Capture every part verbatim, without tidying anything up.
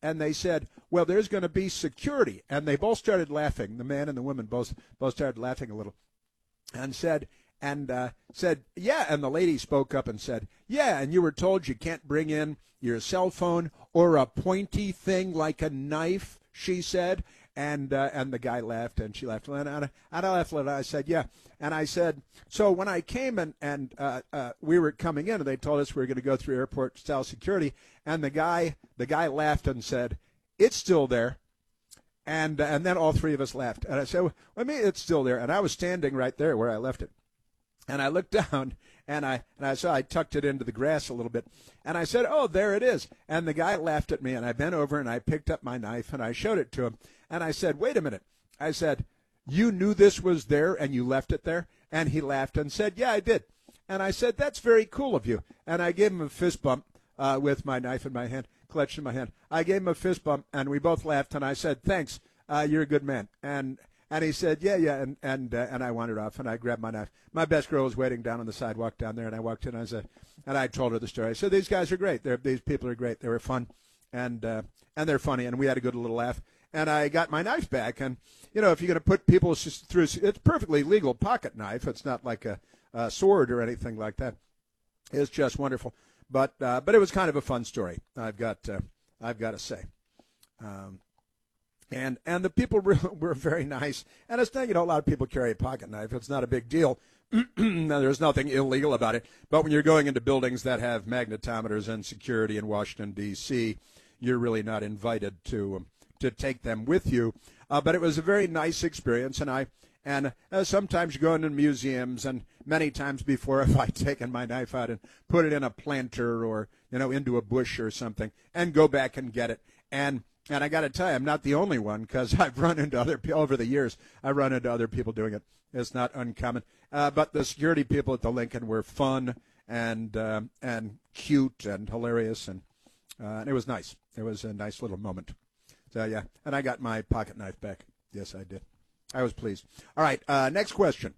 and they said, well, there's going to be security. And they both started laughing. The man and the woman both both started laughing a little and said, and uh, said, yeah. And the lady spoke up and said, yeah, and you were told you can't bring in your cell phone or a pointy thing like a knife, she said. And uh, and the guy laughed, and she laughed. And I, and I laughed, and I said, yeah. And I said, so when I came and, and uh, uh, we were coming in, and they told us we were going to go through airport-style security, and the guy the guy laughed and said, it's still there. And uh, and then all three of us laughed. And I said, well, I mean, it's still there. And I was standing right there where I left it. And I looked down, and I and I saw I tucked it into the grass a little bit. And I said, oh, there it is. And the guy laughed at me, and I bent over, and I picked up my knife, and I showed it to him. And I said, wait a minute. I said, you knew this was there, and you left it there? And he laughed and said, yeah, I did. And I said, that's very cool of you. And I gave him a fist bump uh, with my knife in my hand, clutched in my hand. I gave him a fist bump, and we both laughed, and I said, thanks, uh, you're a good man. And And he said, yeah, yeah, and and uh, and I wandered off, and I grabbed my knife. My best girl was waiting down on the sidewalk down there, and I walked in, and I said, and I told her the story. I said, these guys are great. They're, these people are great. They were fun, and uh, and they're funny, and we had a good little laugh. And I got my knife back, and, you know, if you're going to put people through, it's perfectly legal pocket knife. It's not like a, a sword or anything like that. It's just wonderful. But uh, but it was kind of a fun story, I've got, uh, I've got to say. Um And and the people were, were very nice. And it's not, you know, a lot of people carry a pocket knife. It's not a big deal. There's nothing illegal about it. But when you're going into buildings that have magnetometers and security in Washington, D C, you're really not invited to um, to take them with you. Uh, but it was a very nice experience. And I and uh, sometimes you go into museums, and many times before have I taken my knife out and put it in a planter or, you know, into a bush or something and go back and get it. And And I got to tell you, I'm not the only one, because I've run into other people over the years. I run into other people doing it. It's not uncommon. Uh, but the security people at the Lincoln were fun and uh, and cute and hilarious, and, uh, and it was nice. It was a nice little moment. So, yeah, and I got my pocket knife back. Yes, I did. I was pleased. All right, uh, next question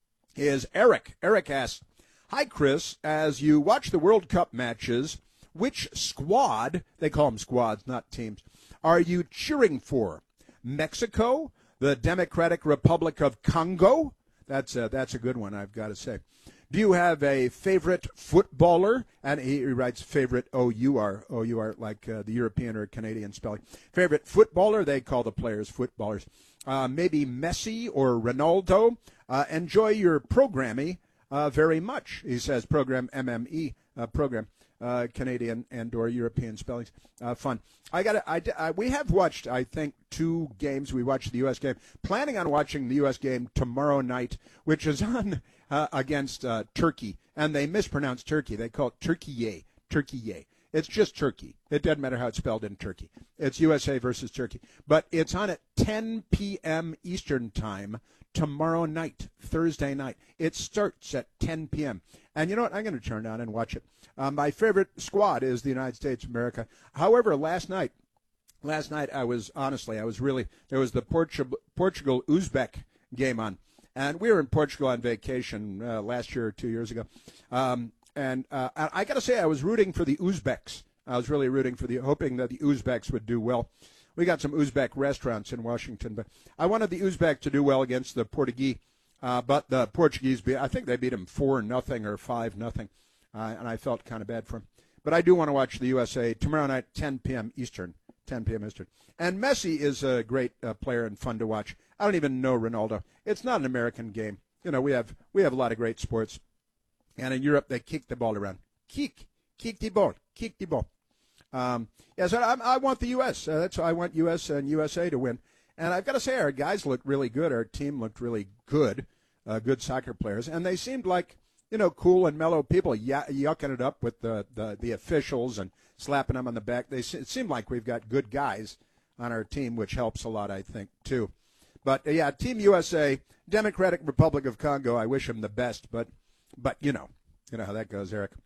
is Eric. Eric asks, hi, Chris. As you watch the World Cup matches, which squad, they call them squads, not teams, are you cheering for? Mexico, the Democratic Republic of Congo? That's a, that's a good one, I've got to say. Do you have a favorite footballer? And he, he writes favorite O U R, O U R, like uh, the European or Canadian spelling. Favorite footballer? They call the players footballers. Uh, maybe Messi or Ronaldo. Uh, enjoy your programming uh, very much, he says. Program, M M E, uh, program. Uh, Canadian and or European spellings. Uh, fun. I got. I, I we have watched, I think, two games. We watched the U S game. Planning on watching the U S game tomorrow night, which is on uh, against uh, Turkey, and they mispronounce Turkey. They call it Turkey. Turkey. It's just Turkey. It doesn't matter how it's spelled in Turkey. It's U S A versus Turkey, but it's on at ten p.m. Eastern time tomorrow night, Thursday night. It starts at ten p.m. And you know what? I'm going to turn on and watch it. Uh, my favorite squad is the United States of America. However, last night, last night I was, honestly, I was really, there was the Portugal, Portugal-Uzbek game on. And we were in Portugal on vacation uh, last year or two years ago. Um, and uh, I got to say, I was rooting for the Uzbeks. I was really rooting for the, hoping that the Uzbeks would do well. We got some Uzbek restaurants in Washington, but I wanted the Uzbek to do well against the Portuguese. Uh, but the Portuguese, beat, I think they beat them four nothing or five nothing, uh, and I felt kind of bad for them. But I do want to watch the U S A tomorrow night, ten p.m. Eastern, ten p.m. Eastern. And Messi is a great uh, player and fun to watch. I don't even know Ronaldo. It's not an American game. You know, we have we have a lot of great sports, and in Europe they kick the ball around. Kick, kick the ball, kick the ball. Um, yeah, so I, I want the U S. Uh, that's I want U S and U S A to win. And I've got to say, our guys looked really good. Our team looked really good, uh, good soccer players. And they seemed like, you know, cool and mellow people, y- yucking it up with the, the, the officials and slapping them on the back. They It seemed like we've got good guys on our team, which helps a lot, I think, too. But, uh, yeah, Team U S A, Democratic Republic of Congo, I wish them the best. But, but you know, you know how that goes, Eric.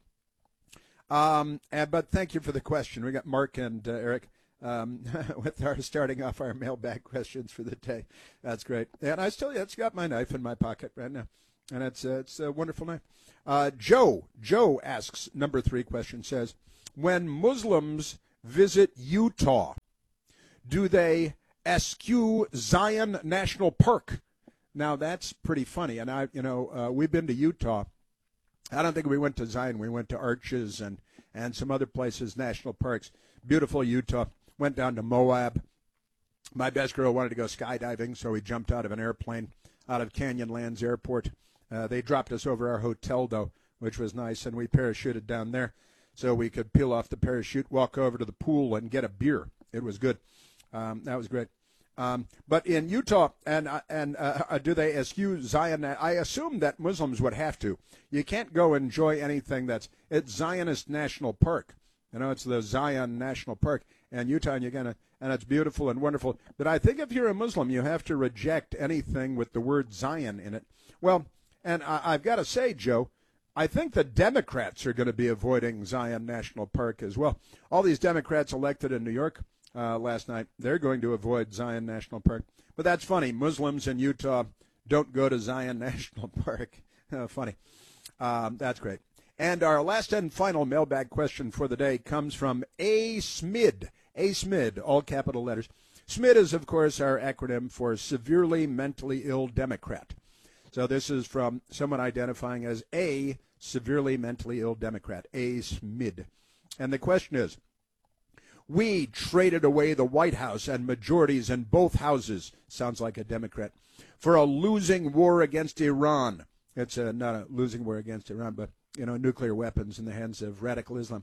Um, and, but thank you for the question. We got Mark and uh, Eric. Um, with our starting off our mailbag questions for the day. That's great. And I still, yeah, it's got my knife in my pocket right now. And it's, uh, it's a wonderful knife. Uh, Joe, Joe asks, number three question says, when Muslims visit Utah, do they eschew Zion National Park? Now, that's pretty funny. And, I, you know, uh, we've been to Utah. I don't think we went to Zion. We went to Arches and, and some other places, national parks. Beautiful Utah. Went down to Moab. My best girl wanted to go skydiving, so we jumped out of an airplane out of Canyonlands Airport. Uh, they dropped us over our hotel, though, which was nice, and we parachuted down there so we could peel off the parachute, walk over to the pool, and get a beer. It was good. Um, that was great. Um, but in Utah, and uh, and uh, do they eschew Zion? I assume that Muslims would have to. You can't go enjoy anything that's it's Zionist National Park. You know, it's the Zion National Park, and Utah, and you're gonna, and it's beautiful and wonderful. But I think if you're a Muslim, you have to reject anything with the word Zion in it. Well, and I, I've got to say, Joe, I think the Democrats are going to be avoiding Zion National Park as well. All these Democrats elected in New York uh, last night, they're going to avoid Zion National Park. But that's funny. Muslims in Utah don't go to Zion National Park. uh, funny. Um, that's great. And our last and final mailbag question for the day comes from A. Smid. A. Smid, all capital letters. SMID is, of course, our acronym for Severely Mentally Ill Democrat. So this is from someone identifying as a severely mentally ill Democrat, A. Smid. And the question is, we traded away the White House and majorities in both houses, sounds like a Democrat, for a losing war against Iran. It's a, not a losing war against Iran, but, you know, nuclear weapons in the hands of radical Islam.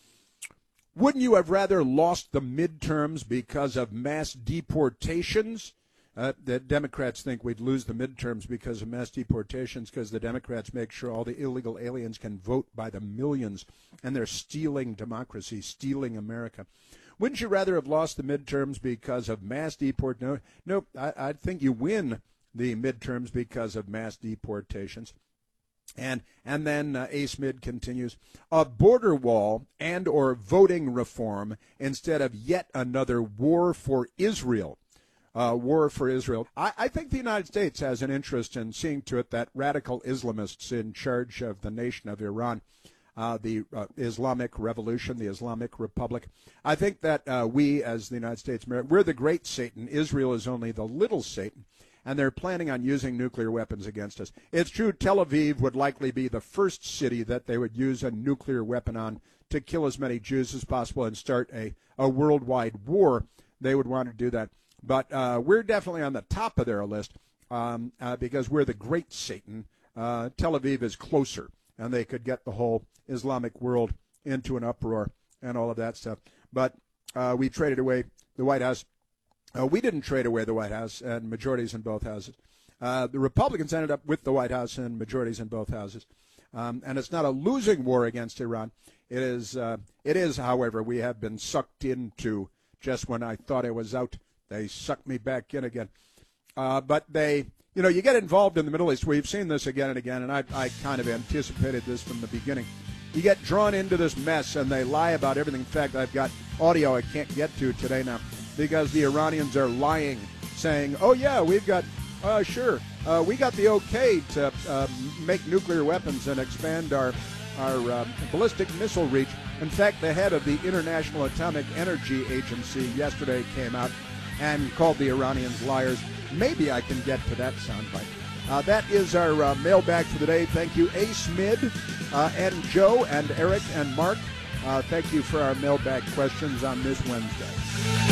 Wouldn't you have rather lost the midterms because of mass deportations? Uh, the Democrats think we'd lose the midterms because of mass deportations because the Democrats make sure all the illegal aliens can vote by the millions, and they're stealing democracy, stealing America. Wouldn't you rather have lost the midterms because of mass deport? No, no, I, I think you win the midterms because of mass deportations. And and then uh, A. Smid continues, a border wall and or voting reform instead of yet another war for Israel. Uh, war for Israel. I, I think the United States has an interest in seeing to it that radical Islamists in charge of the nation of Iran, uh, the uh, Islamic Revolution, the Islamic Republic, I think that uh, we as the United States, we're the great Satan. Israel is only the little Satan, and they're planning on using nuclear weapons against us. It's true Tel Aviv would likely be the first city that they would use a nuclear weapon on to kill as many Jews as possible and start a, a worldwide war. They would want to do that. But uh, we're definitely on the top of their list um, uh, because we're the great Satan. Uh, Tel Aviv is closer, and they could get the whole Islamic world into an uproar and all of that stuff. But uh, we traded away the White House. Uh, we didn't trade away the White House and majorities in both houses. Uh, the Republicans ended up with the White House and majorities in both houses. Um, and it's not a losing war against Iran. It is, uh, it is, however, we have been sucked into just when I thought I was out. They sucked me back in again. Uh, but they, you know, you get involved in the Middle East. We've seen this again and again, and I, I kind of anticipated this from the beginning. You get drawn into this mess, and they lie about everything. In fact, I've got audio I can't get to today now because the Iranians are lying, saying, oh, yeah, we've got, uh, sure, uh, we got the okay to uh, make nuclear weapons and expand our, our uh, ballistic missile reach. In fact, the head of the International Atomic Energy Agency yesterday came out and called the Iranians liars. Maybe I can get to that soundbite. Uh, that is our uh, mailbag for the day. Thank you, A. Smid, uh, and Joe, and Eric, and Mark. Uh, thank you for our mailbag questions on this Wednesday.